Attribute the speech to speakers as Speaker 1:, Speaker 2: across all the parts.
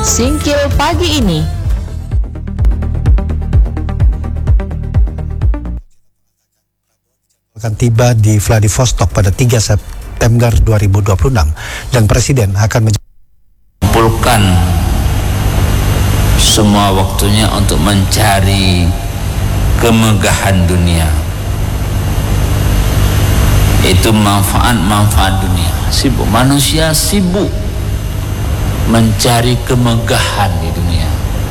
Speaker 1: Singkil pagi ini.
Speaker 2: Akan tiba di Vladivostok pada 3 September 2026 dan Presiden akan
Speaker 3: mengumpulkan semua waktunya untuk mencari kemegahan dunia. Itu manfaat dunia. Sibuk manusia, sibuk mencari kemegahan di dunia.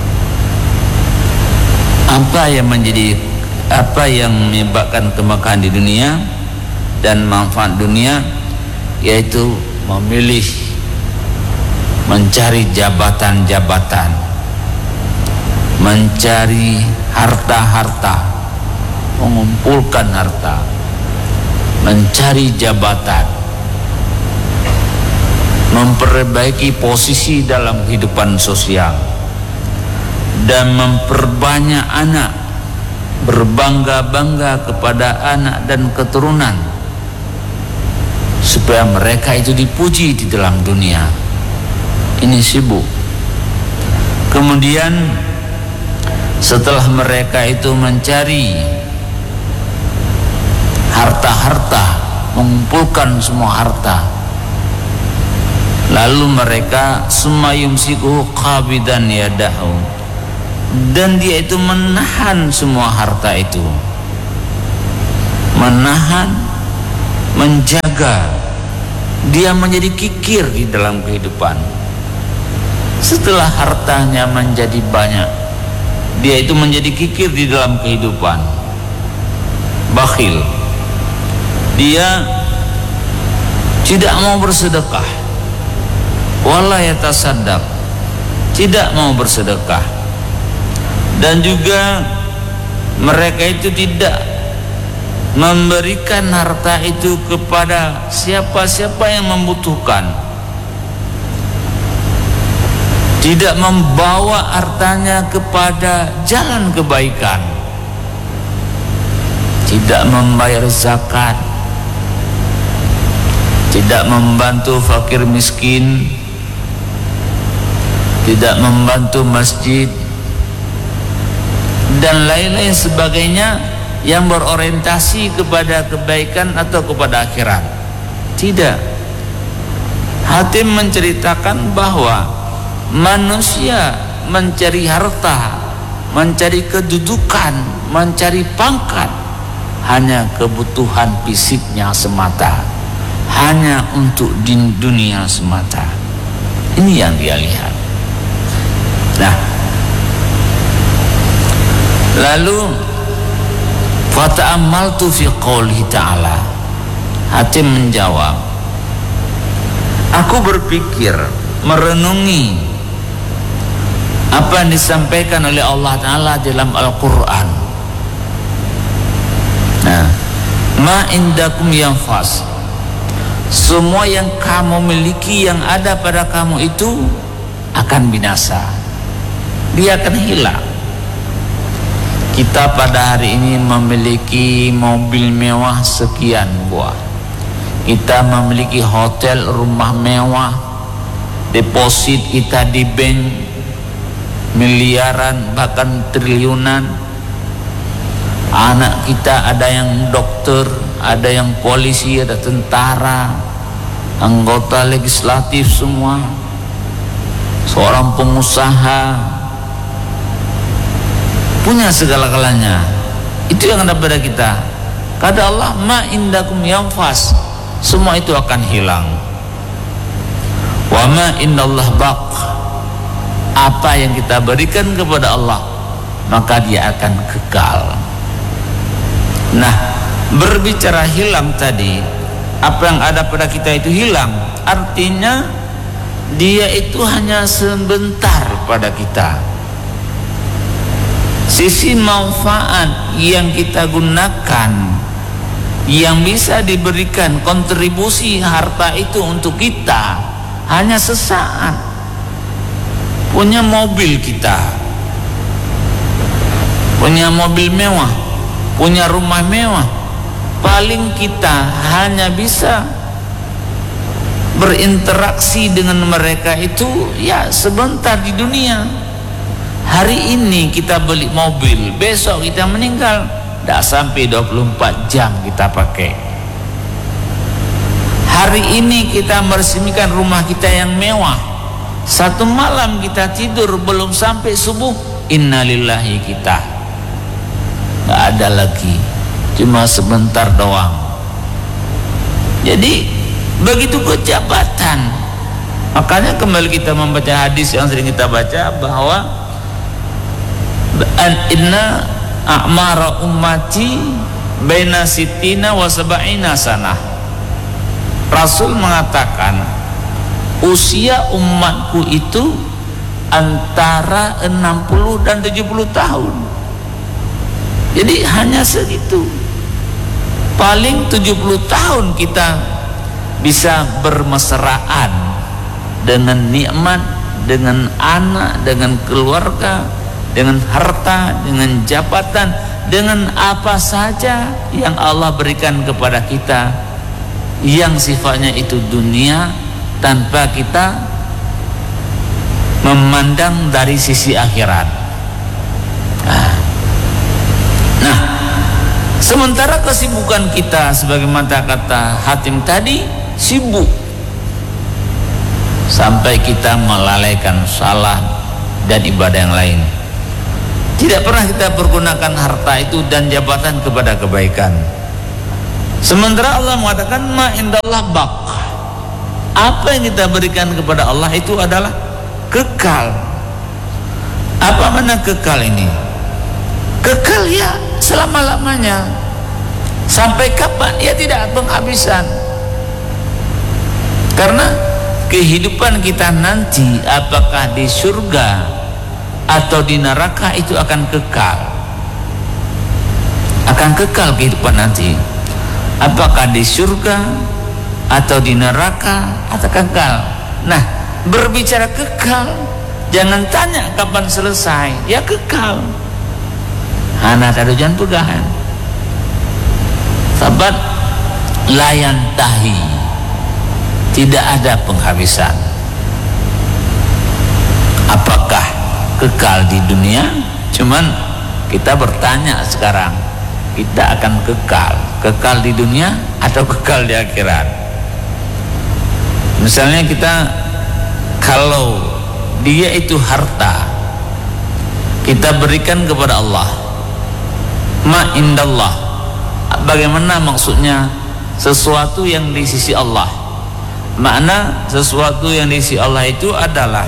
Speaker 3: Apa yang menyebabkan kemegahan di dunia dan manfaat dunia, yaitu memilih, mencari jabatan-jabatan, mencari harta-harta, mengumpulkan harta, mencari jabatan, memperbaiki posisi dalam kehidupan sosial, dan memperbanyak anak, berbangga-bangga kepada anak dan keturunan, supaya mereka itu dipuji di dalam dunia. Ini sibuk. Kemudian setelah mereka itu mencari harta-harta, mengumpulkan semua harta, lalu mereka sumayumsiku qabidan yadahu, dan dia itu menahan semua harta itu, menahan, menjaga. Dia menjadi kikir di dalam kehidupan. Setelah hartanya menjadi banyak, dia itu menjadi kikir di dalam kehidupan, bakhil. Dia tidak mau bersedekah, wala yatasaddaq, tidak mau bersedekah, dan juga mereka itu tidak memberikan harta itu kepada siapa-siapa yang membutuhkan, tidak membawa hartanya kepada jalan kebaikan, tidak membayar zakat, tidak membantu fakir miskin, tidak membantu masjid, dan lain-lain sebagainya yang berorientasi kepada kebaikan atau kepada akhirat. Tidak. Hatim menceritakan bahwa manusia mencari harta, mencari kedudukan, mencari pangkat hanya kebutuhan fisiknya semata, hanya untuk di dunia semata. Ini yang dia lihat. Nah, lalu fata'ammaltu fi qouli ta'ala, Hatim menjawab, aku berpikir, merenungi apa yang disampaikan oleh Allah Ta'ala dalam Al-Quran. Nah, ma indakum yanfas, semua yang kamu miliki, yang ada pada kamu itu akan binasa, dia akan hilang. Kita pada hari ini memiliki mobil mewah sekian buah, kita memiliki hotel, rumah mewah, deposit kita di bank miliaran bahkan triliunan, anak kita ada yang dokter, ada yang polisi, ada tentara, anggota legislatif semua, seorang pengusaha, punya segala-galanya. Itu yang ada pada kita. Kata Allah, ma indakum yanfas, semua itu akan hilang. Wa ma indallah baq, apa yang kita berikan kepada Allah maka dia akan kekal. Nah, berbicara hilang tadi, apa yang ada pada kita itu hilang, artinya dia itu hanya sebentar pada kita. Sisi manfaat yang kita gunakan, yang bisa diberikan kontribusi harta itu untuk kita, hanya sesaat. Punya mobil kita, punya mobil mewah, punya rumah mewah, paling kita hanya bisa berinteraksi dengan mereka itu ya sebentar di dunia. Hari ini kita beli mobil, besok kita meninggal, tidak sampai 24 jam kita pakai. Hari ini kita meresmikan rumah kita yang mewah, satu malam kita tidur belum sampai subuh, innalillahi kita, nggak ada lagi, cuma sebentar doang. Jadi begitu kejabatan. Makanya kembali kita membaca hadis yang sering kita baca bahwa inna a'mara ummati baina sittina wa sab'ina sanah. Rasul mengatakan usia umatku itu antara 60 dan 70 tahun. Jadi hanya segitu. Paling 70 tahun kita bisa bermesraan dengan nikmat, dengan anak, dengan keluarga, dengan harta, dengan jabatan, dengan apa saja yang Allah berikan kepada kita yang sifatnya itu dunia, tanpa kita memandang dari sisi akhirat. Nah, sementara kesibukan kita sebagaimana kata Hatim tadi, sibuk sampai kita melalaikan salat dan ibadah yang lain. Tidak pernah kita pergunakan harta itu dan jabatan kepada kebaikan. Sementara Allah mengatakan ma indallah baq. Apa yang kita berikan kepada Allah itu adalah kekal. Apa makna kekal ini? Kekal ya selama-lamanya. Sampai kapan? Ya tidak penghabisan. Karena kehidupan kita nanti apakah di surga atau di neraka itu akan kekal. Akan kekal kehidupan nanti. Apakah di surga atau di neraka atau kekal. Nah, berbicara kekal, jangan tanya kapan selesai. Ya kekal. Anak ada jangan pegahan. Sahabat, layan tahi, tidak ada penghabisan. Apakah kekal di dunia? Cuman kita bertanya sekarang, kita akan kekal di dunia atau kekal di akhirat? Misalnya kita, kalau dia itu harta kita berikan kepada Allah, ma indallah, bagaimana maksudnya? Sesuatu yang di sisi Allah. Makna sesuatu yang di sisi Allah itu adalah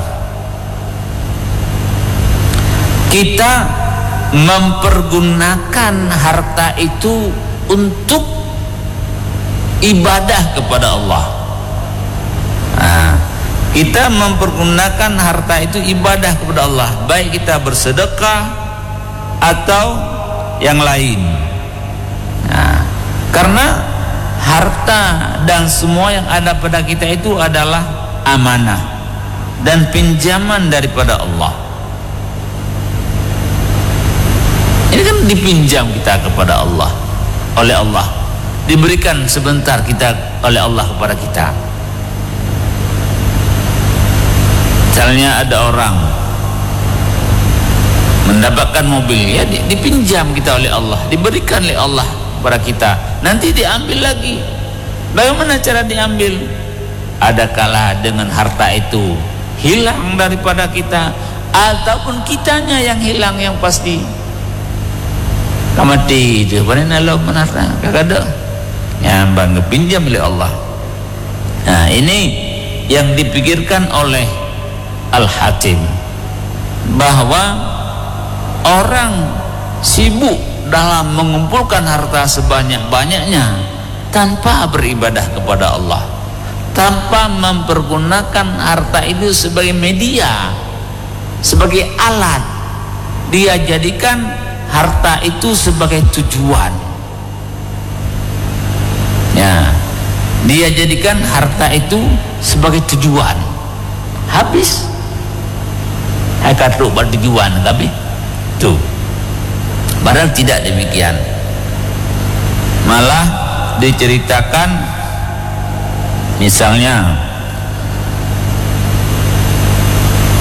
Speaker 3: kita mempergunakan harta itu untuk ibadah kepada Allah. Nah, kita mempergunakan harta itu ibadah kepada Allah, baik kita bersedekah atau yang lain. Nah, karena harta dan semua yang ada pada kita itu adalah amanah dan pinjaman daripada Allah. Ini kan dipinjam kita kepada Allah, oleh Allah, diberikan sebentar kita oleh Allah kepada kita. Misalnya ada orang mendapatkan mobil, ya dipinjam kita oleh Allah, diberikan oleh Allah kepada kita, nanti diambil lagi. Bagaimana cara diambil? Ada kala dengan harta itu hilang daripada kita, ataupun kitanya yang hilang yang pasti. Kamati itu mana lo menara kagak yang bangga pinjam oleh Allah. Nah, ini yang dipikirkan oleh Al-Hatim, bahwa orang sibuk dalam mengumpulkan harta sebanyak-banyaknya tanpa beribadah kepada Allah, tanpa mempergunakan harta itu sebagai media, sebagai alat. Dia jadikan harta itu sebagai tujuan. Ya, dia jadikan harta itu sebagai tujuan. Habis hakat lupa tujuan tapi tuh. Padahal tidak demikian. Malah diceritakan misalnya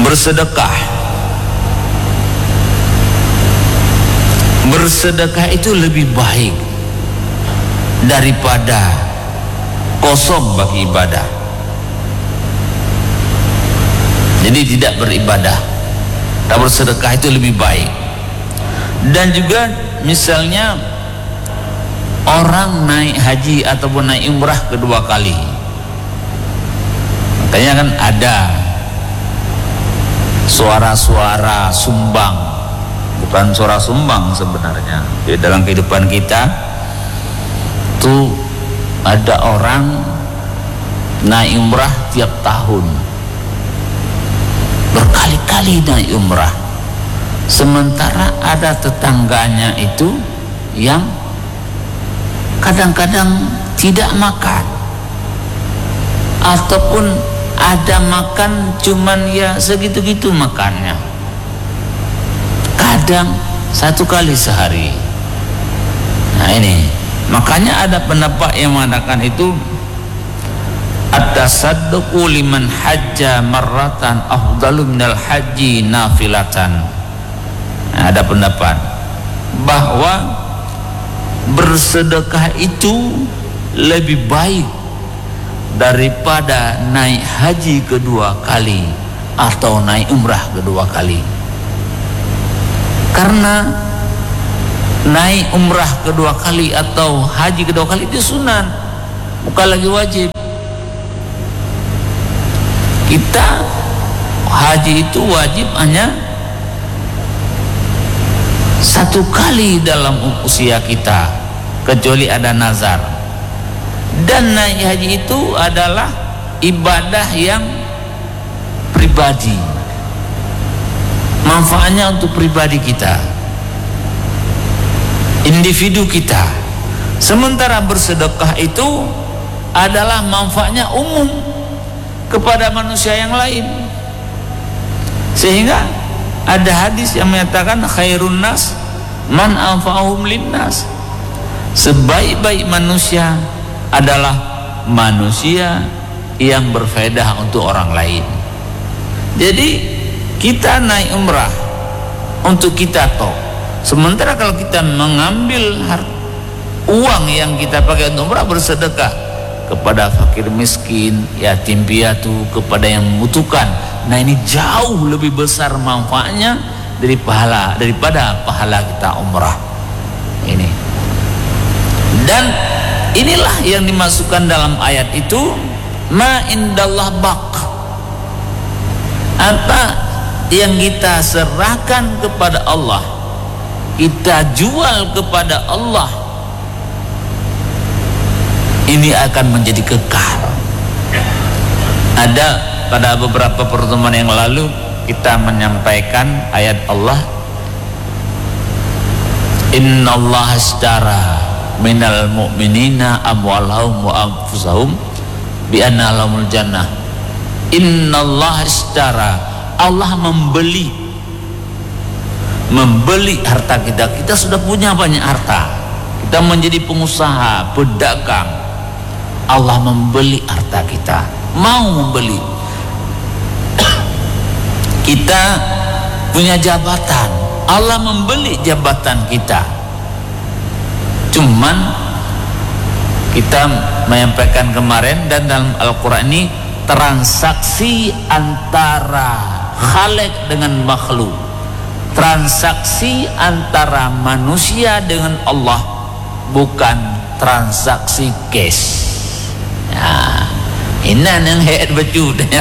Speaker 3: Bersedekah itu lebih baik daripada kosong bagi ibadah. Jadi tidak beribadah, tak bersedekah itu lebih baik. Dan juga misalnya orang naik haji ataupun naik umrah kedua kali, makanya kan ada suara-suara sumbang, bukan suara sumbang sebenarnya. Di dalam kehidupan kita tuh ada orang naik umrah tiap tahun, berkali-kali naik umrah, sementara ada tetangganya itu yang kadang-kadang tidak makan, ataupun ada makan cuman ya segitu-gitu makannya, kadang 1 kali sehari. Nah ini makanya ada pendapat yang mengatakan itu at-tasadduqu liman hajja marratan afdalu minal haji nafilatan. Nah, ada pendapat bahwa bersedekah itu lebih baik daripada naik haji kedua kali atau naik umrah kedua kali. Karena naik umrah kedua kali atau haji kedua kali itu sunat, bukan lagi wajib. Kita haji itu wajib hanya 1 kali dalam usia kita, kecuali ada nazar. Dan naik haji itu adalah ibadah yang pribadi, manfaatnya untuk pribadi kita, individu kita. Sementara bersedekah itu adalah manfaatnya umum kepada manusia yang lain. Sehingga ada hadis yang menyatakan khairun nas man anfa'uhum linnas. Sebaik-baik manusia adalah manusia yang berfaedah untuk orang lain. Jadi kita naik umrah untuk kita toh. Sementara kalau kita mengambil uang yang kita pakai untuk umrah bersedekah kepada fakir miskin, yatim piatu, kepada yang membutuhkan, nah ini jauh lebih besar manfaatnya daripada pahala kita umrah ini. Dan inilah yang dimasukkan dalam ayat itu, ma indallah baq. Apa yang kita serahkan kepada Allah, kita jual kepada Allah, ini akan menjadi kekal. Ada pada beberapa pertemuan yang lalu kita menyampaikan ayat Allah, innallaha ashtara minal mu'minina amwalahum wa anfusahum bi anna lahumul jannah. Innallaha ashtara, Allah membeli harta kita. Kita sudah punya banyak harta, kita menjadi pengusaha, pedagang, Allah membeli harta kita, mau membeli. Kita punya jabatan, Allah membeli jabatan kita. Cuman kita menyampaikan kemarin, dan dalam Al-Quran ini transaksi antara khalik dengan makhluk, transaksi antara manusia dengan Allah, bukan transaksi cash. Nah, ini yang head baju ya,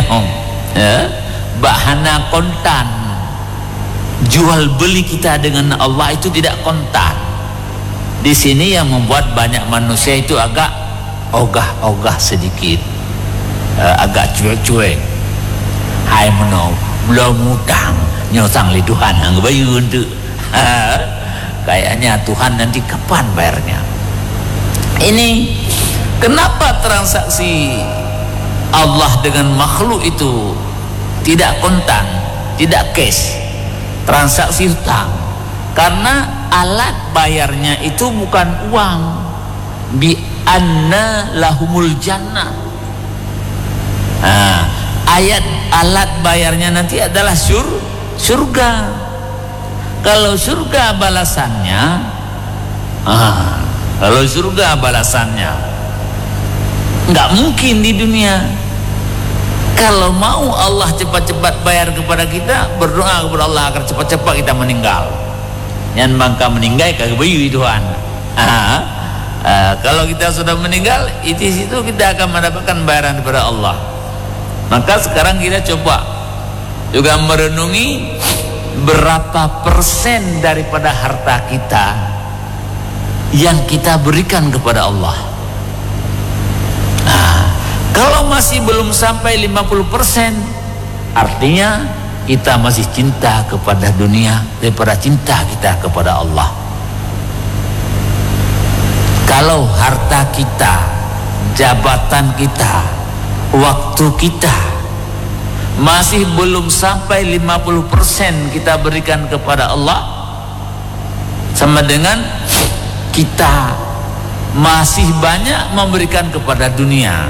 Speaker 3: bahana kontan. Jual beli kita dengan Allah itu tidak kontan. Di sini yang membuat banyak manusia itu agak ogah-ogah sedikit, agak cuek-cuek. Hai menau, belum utang, nyotang li Tuhan, nggak bayar untuk. Kayaknya Tuhan nanti kapan bayarnya? Ini kenapa transaksi Allah dengan makhluk itu tidak kontan, tidak cash, transaksi hutang? Karena alat bayarnya itu bukan uang. Bi anna lahumul jannah. Nah, alat bayarnya nanti adalah surga. Kalau surga balasannya, nggak mungkin di dunia. Kalau mau Allah cepat-cepat bayar kepada kita, berdoa kepada Allah agar cepat-cepat kita meninggal. Yang bangka meninggal kagak bayu Tuhan. Kalau kita sudah meninggal, itu situ kita akan mendapatkan bayaran daripada Allah. Maka sekarang kita coba juga merenungi berapa persen daripada harta kita yang kita berikan kepada Allah. Kalau masih belum sampai 50%, artinya kita masih cinta kepada dunia daripada cinta kita kepada Allah. Kalau harta kita, jabatan kita, waktu kita masih belum sampai 50% kita berikan kepada Allah, sama dengan kita masih banyak memberikan kepada dunia.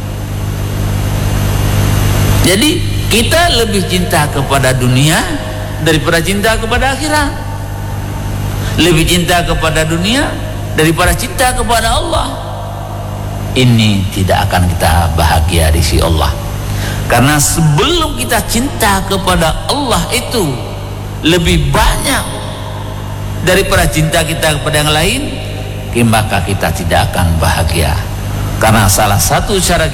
Speaker 3: Jadi kita lebih cinta kepada dunia daripada cinta kepada akhirat, lebih cinta kepada dunia daripada cinta kepada Allah. Ini tidak akan kita bahagia di sisi Allah. Karena sebelum kita cinta kepada Allah itu lebih banyak daripada cinta kita kepada yang lain, maka kita tidak akan bahagia. Karena salah satu cara